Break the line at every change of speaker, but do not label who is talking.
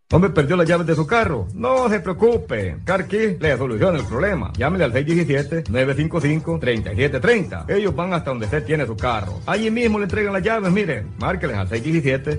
Hombre, perdió las llaves de su carro. No se preocupe. Car Key le soluciona el problema. Llámele al 617-955-3730. Ellos van hasta donde usted tiene su carro. Allí mismo le entregan las llaves, miren. Márqueles al 617